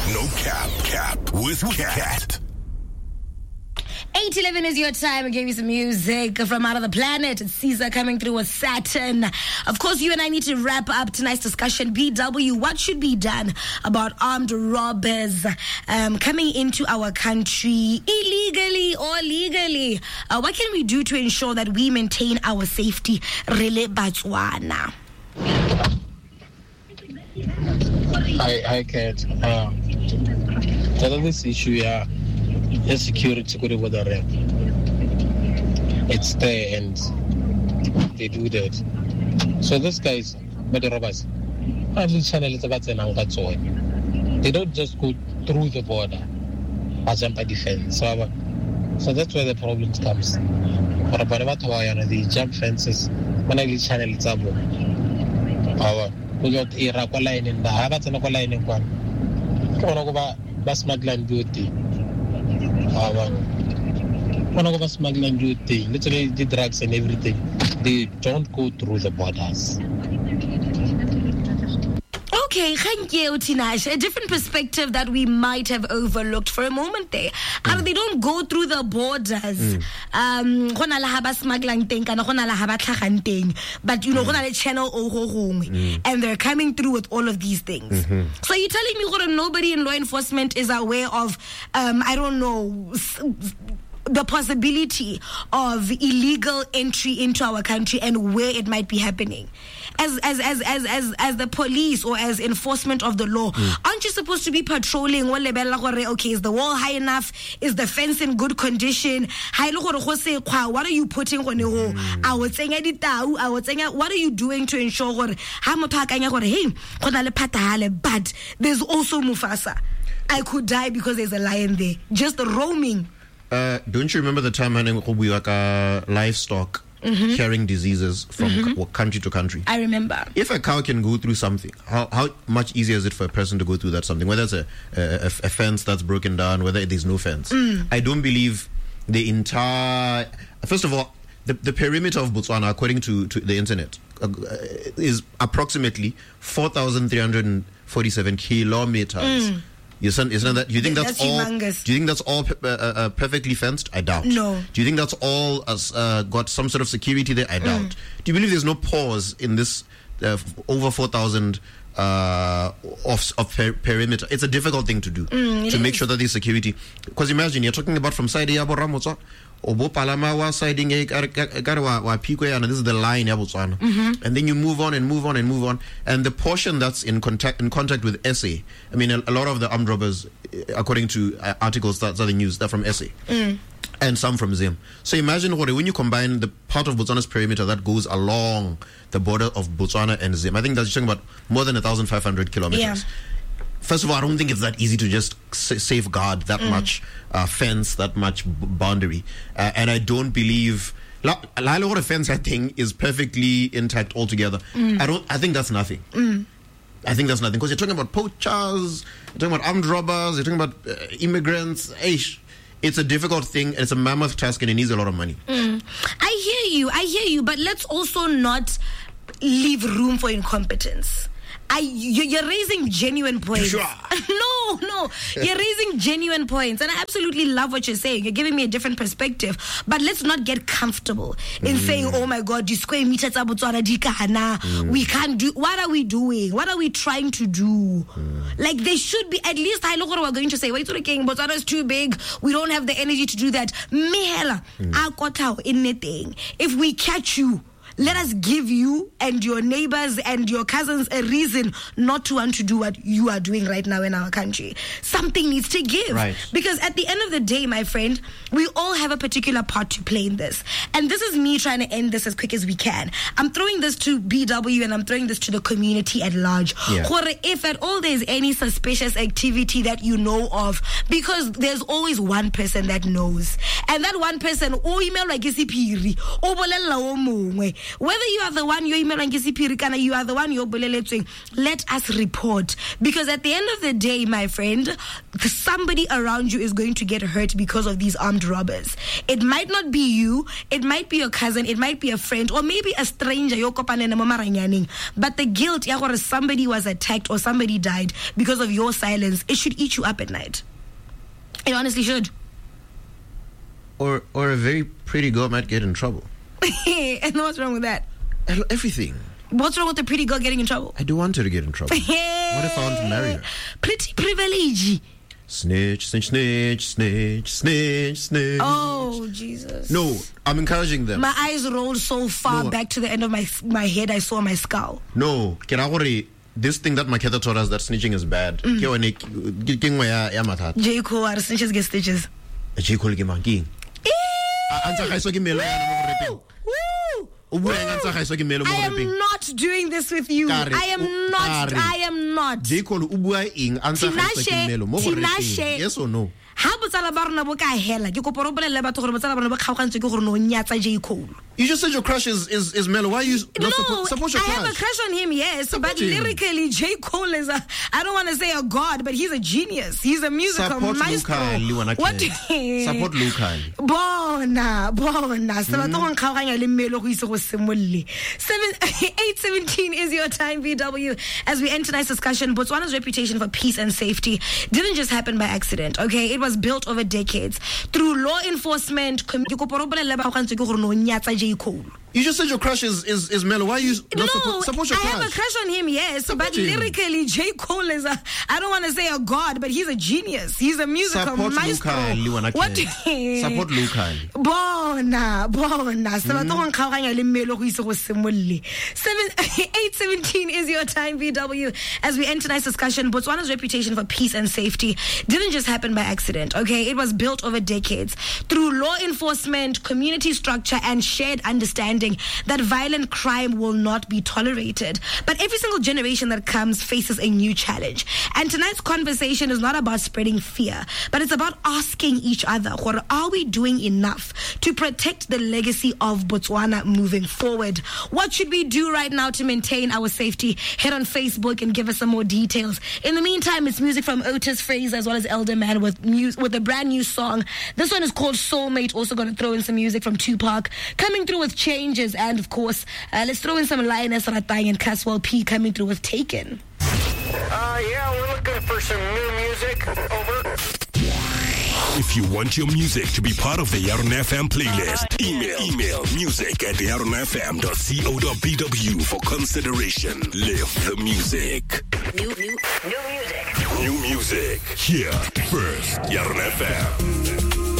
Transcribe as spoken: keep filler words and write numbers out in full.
No cap, cap with Cat. eight eleven is your time. I gave you some music from Out of the Planet. It's Caesar coming through with Saturn. Of course, you and I need to wrap up tonight's discussion. B W, what should be done about armed robbers um, coming into our country illegally or legally? Uh, what can we do to ensure that we maintain our safety? Rele Botswana. I, I can't. Um, this issue, yeah. The security could with the rep. It's there and they do that. So these guys, but the robbers, they don't just go through the border as a defense. So, so that's where the problems comes. They jump fences, when I channel it's up. Our we got Iraq line in the Habats and a line in one. Come on over Basmaglan beauty. One of us smuggling do thing, literally the drugs and everything. They don't go through the borders. Okay, thank you, Tinash. A different perspective that we might have overlooked for a moment there. Mm. They don't go through the borders. Um, but you know, mm. channel mm. and they're coming through with all of these things. Mm-hmm. So you're telling me that nobody in law enforcement is aware of, um, I don't know, the possibility of illegal entry into our country and where it might be happening? As as as as as as the police or as enforcement of the law, mm. aren't you supposed to be patrolling? Okay, is the wall high enough? Is the fence in good condition? What are you putting on the What are you doing to ensure? But there's also Mufasa. I could die because there's a lion there, just roaming. Uh, don't you remember the time when we were livestock? Mm-hmm. Carrying diseases from mm-hmm. c- country to country. I remember. If a cow can go through something, how how much easier is it for a person to go through that something? Whether it's a, a, a fence that's broken down, whether there's no fence. Mm. I don't believe the entire... First of all, the, the perimeter of Botswana, according to, to the internet, uh, is approximately four thousand three hundred forty-seven kilometers. Mm. You isn't that? Do you think that's, that's all? Humongous. Do you think that's all uh, uh, perfectly fenced? I doubt. No. Do you think that's all as uh, got some sort of security there? I doubt. Mm. Do you believe there's no pause in this uh, over four thousand uh, of, of per- perimeter? It's a difficult thing to do mm, to make is. sure that there's security. Because imagine you're talking about from side Yabo Ramotsa. Obo Palama was siding a Pique, and this is the line, mm-hmm. and then you move on and move on and move on. And the portion that's in contact in contact with S A, I mean, a, a lot of the armed robbers, according to uh, articles that's the news, they're from S A. Mm. And some from Zim. So imagine what when you combine the part of Botswana's perimeter that goes along the border of Botswana and Zim, I think that's talking about more than one thousand five hundred kilometers. Yeah. First of all, I don't think it's that easy to just s- safeguard that mm. much uh, fence, that much b- boundary. Uh, and I don't believe... La Laila fence, I think, is perfectly intact altogether. Mm. I don't. I think that's nothing. Mm. I think that's nothing. Because you're talking about poachers, you're talking about armed robbers, you're talking about uh, immigrants. Eish. It's a difficult thing, and it's a mammoth task, and it needs a lot of money. Mm. I hear you, I hear you, but let's also not leave room for incompetence. I, you're raising genuine points. Sure. No, no. You're raising genuine points. And I absolutely love what you're saying. You're giving me a different perspective. But let's not get comfortable in mm. saying, oh my God, you square meters mm. we can't do. What are we doing? What are we trying to do? Mm. Like, they should be, at least I look what we're going to say. Wait, Botswana is too big. We don't have the energy to do that. Mihela, mm. if we catch you, let us give you and your neighbors and your cousins a reason not to want to do what you are doing right now in our country. Something needs to give. Right. Because at the end of the day, my friend, we all have a particular part to play in this. And this is me trying to end this as quick as we can. I'm throwing this to B W and I'm throwing this to the community at large. Yeah. If at all there's any suspicious activity that you know of, because there's always one person that knows. And that one person, o email like isipiri, o bolela o mongwe. whether you are the one you're emailing kana you are the one you're boleletsweng, let us report, because at the end of the day, my friend, somebody around you is going to get hurt because of these armed robbers. It might not be you, it might be your cousin, it might be a friend, or maybe a stranger, but the guilt ya gore somebody was attacked or somebody died because of your silence, it should eat you up at night. It honestly should. Or or a very pretty girl might get in trouble. And what's wrong with that? Everything. What's wrong with the pretty girl getting in trouble? I do want her to get in trouble. What if I want to marry her? Pretty privilege. Snitch, snitch, snitch, snitch, snitch, snitch. Oh, Jesus. No, I'm encouraging them. My eyes rolled so far no. back to the end of my my head, I saw my skull. No, this thing that Maketa told us, that snitching is bad. Mm. J. Cole, are snitches get stitches. J. Cole, get monkey. I am not doing this with you. I am not. I am not. Tinashe. Yes or no? You just said your crush is is, is Mellow. Why are you not no, support, support your I crush? have a crush on him, yes, support but him. Lyrically, J. Cole is a, I don't want to say a god, but he's a genius. He's a musical support maestro. Locally, what? Support locally. Bona, bona. Seven, eight seventeen is your time, V W. As we end tonight's discussion, Botswana's reputation for peace and safety didn't just happen by accident, okay? It was built over decades through law enforcement. You just said your crush is, is, is Mellow. Why are you not no, support, support your I crush? have a crush on him, yes, support but him. Lyrically, J. Cole is a, I don't want to say a god, but he's a genius. He's a musical support maestro. Locally, what? Support locally. Bona, bona. Seven, eight seventeen is your time, V W. As we end tonight's discussion, Botswana's reputation for peace and safety didn't just happen by accident, okay? It was built over decades through law enforcement, community structure, and shared understanding that violent crime will not be tolerated. But every single generation that comes faces a new challenge. And tonight's conversation is not about spreading fear, but it's about asking each other, are we doing enough to protect the legacy of Botswana moving forward? What should we do right now to maintain our safety? Head on Facebook and give us some more details. In the meantime, it's music from Otis Fraser as well as Elder Man with mu- with a brand new song. This one is called Soulmate. Also going to throw in some music from Tupac. Coming through with Changes. And of course, uh, let's throw in some Lioness Ratang and Caswell P coming through with Taken. Uh, yeah, we're looking for some new music. Over. If you want your music to be part of the Yaron F M playlist, email email music at yaron f m dot co dot b w for consideration. Live the music. New, new, new music. New music. Here first, Yaron F M.